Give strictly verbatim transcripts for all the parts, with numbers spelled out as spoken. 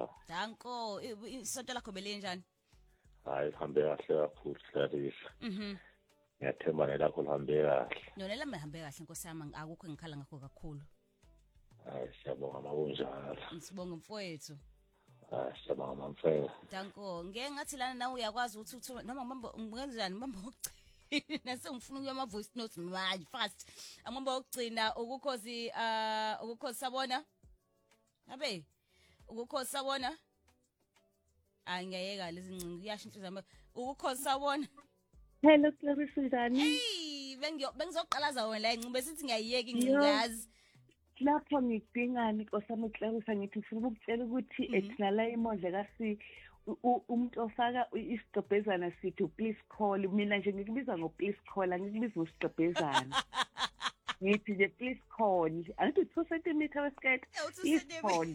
kunjani? Danko, isonto lakho belenjani? Hayi hambe kahle kakhulu Clarissa. Mhm. Ngiyathemba nelakho lihambe kahle. Yona lami ihambe kahle Nkosi yami akukho ngikhala ngakho kakhulu. Hayi siyabonga makunjalo. Sibonga mfowethu. Hayi siyabonga mamfela. Danko, ngeke ngathi lana nawe uyakwazi ukuthi noma mamba ungenza mamba okugcina nase ngifuna ukuya ama voice notes manje fast. Amamba okugcina ukukhozi uh ukukhozi sabona? Abe ukukhozi sabona? Angiyeka lezi ncinci kuyasho inhliziyo yami. Ukukhozi sabona? Hello Clarissa njani? Hey, bengiyo bengizoqalaza wena la incube sithi ngiyayiyeka incingazi. Lapho ngidingani nkosami Clarissa ngithi ngifuna ukutshela ukuthi ethina la imondle kasi umuntu ofaka isigqebhezana sithi please call mina nje ngikubiza ngo please call angikubiza usigqebhezana. Ngithi nje please call angithi two centimeter wesikete please call.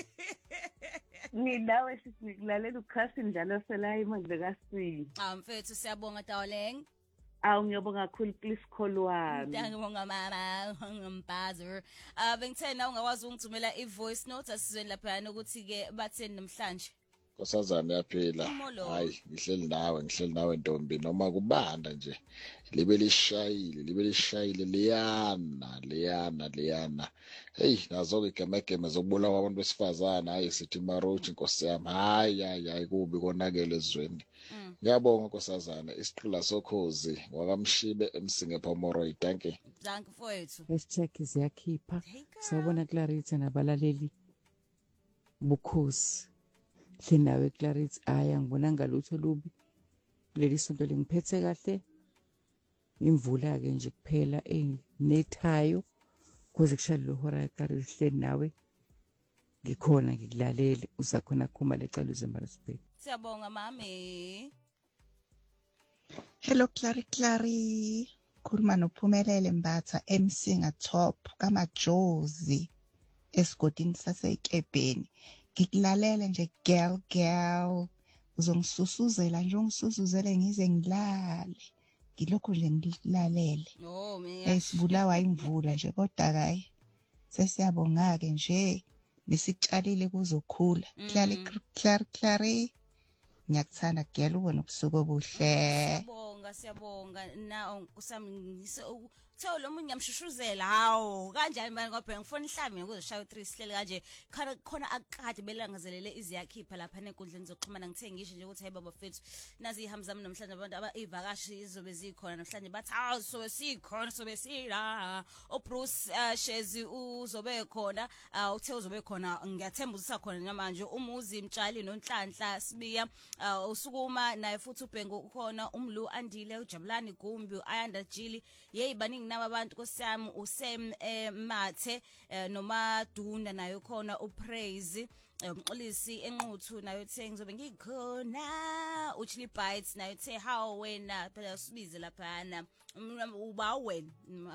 Ngilawe sithi ngikulalela ukhasi njalo sela imondle kasi. Ah mfethu siyabonga darling. Awu ngiyabonga kakhulu please call wami. Ngiyabonga mama ngambazzer. Ah bengithena ungakwazi ungithumela ivoice note asizweni lapha ukuthi ke batheni namhlanje. Nkosazana yaphila. Hayi ngihleli nawe ngihleli nawe Ntombi noma kubanda nje. Libe lishayile libe lishayile liyana liyana liyana. Hey nazo ke gemegeme zokubulawa abantu besifazana hayi sithi maroach Nkosi yami. Hayi hayi hayi kubi konakele ezweni. Ngiyabonga Nkosazana isiqhula sokhozi wakamshibe emsinge Pomoroy thank you. Thank you mfowethu. Hashtag ziyakhipha. Sawubona Clarissa nabalaleli. Bukhosi. Hlinawe Clarissa aya ngibona ngalutho lubi. Leli sonto lengiphethe kahle. Imvula ke nje kuphela enethayo kuze kushaya lo hora Clarissa hleli nawe. Ngikhona ngikulalele usakhona khuma lecala uzeMaritzburg. Siyabonga mami. Hello Clary Clary. Khuluma noPhumelele Mbatha Emsinga Top kamaJozi esigodini saseKebheni. Ngikulalele nje girl girl. Uzongisusuzela nje ungisusuzele ngize ngilale. Ngilokho nje ngilalele. Oh mina. Esibulawa imvula nje kodwa kayi. Sesiyabonga ke nje nisitshalile kuzokhula. Clary Clary Clary. Ngiyakuthanda girl ubona ubusuku obuhle. Siyabonga siyabonga na kusami Tho lo munye ngiyamshushuzela hawo kanjani manje ngoba ngifuna ihlami ukuzoshaya u3 sihlele kanje khona akade belangazelele iziyakhipha lapha nenkundleni zokuxhumana ngithe ngisho nje ukuthi hey baba fethu nazi ihamba zami namhlanje abantu abayivakashi izobe zikhona namhlanje bathi awu sobe sikhona sobe sila o Bruce Shezi uzobe khona uthe uzobe khona ngiyathemba usakhona namanje umuzi Mtshali noNhlanhla Sibiya usukuma naye futhi uBhengu ukhona umlu Andile uJabulani Gumbi uAyanda Jili yeyi baningi nabantu nkosiyami uSam Mathe noma Duna nayo khona uPraise umxolisi enquthu nayo the ngizobe ngikhona uChili Bites nayo the how wena phela usibize laphana uba wena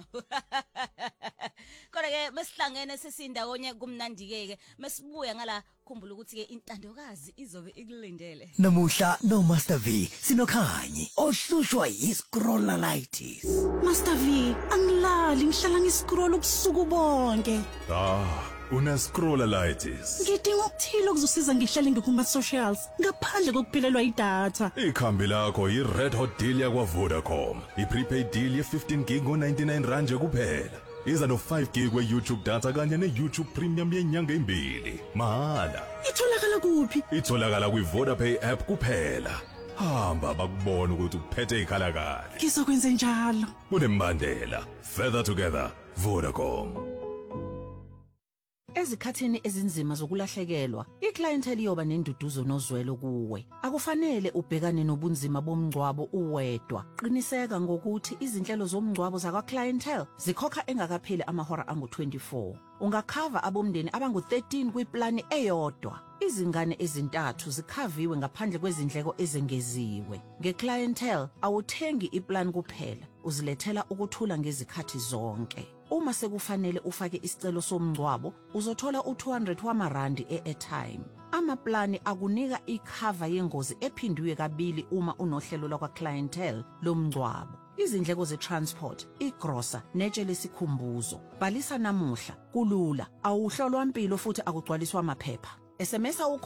kodwa ke besihlangene sesindawonye kumnandike ke mesibuya ngala khumbula ukuthi ke intandokazi izobe ikulindele namuhla no Master V sinokhanyi ohlushwa yiscrolleritis. Master V angilali ngihlala ngiscroll ubusuku bonke. Ah una scrolleritis. Ngidinga ukuthila ukuzosiza ngihlale ngikuma socials ngaphandle kokuphelelwa idatha. Ikhambi lakho yi red hot deal yakwa Vodacom. I prepaid deal ye fifteen gig ngo ninety-nine rand kuphela. Iza no five gig we YouTube data kanye ne YouTube Premium yenyanga embili mahala. Itholakala kuphi? Itholakala kwi Vodapay app kuphela. Hamba bakubona ukuthi uphethe ikhala kale. Ngizokwenza njalo. Kunembandela. Further together Vodacom. Ezikhathini ezinzima zokulahlekelwa, iclientele iyoba nenduduzo nozwelo kuwe. Akufanele ubhekane nobunzima bomngcwabo uwedwa. Qiniseka ngokuthi izinhlelo zomngcwabo zakwa clientele zikhokha engakapheli amahora angu twenty-four. Ungakhava abomndeni abangu thirteen kwiplani eyodwa. Izingane ezintathu zikhaviwe ngaphandle kwezindleko ezengeziwe. Ngeclientele awuthengi iplan kuphela, uzilethela ukuthula ngezikhathi zonke. Uma sekufanele ufake isicelo somngcwabo, uzothola u two hundred wamarandi e-airtime. Amaplani akunika ikhava yengozi ephindwe kabili uma unohlelo lakwa clientele lomngcwabo. Izindleko ze-transport, igrosa, netshe lesikhumbuzo. Bhalisa namuhla, kulula, awuhlolwa impilo futhi akugcwaliswa amaphepha. S M S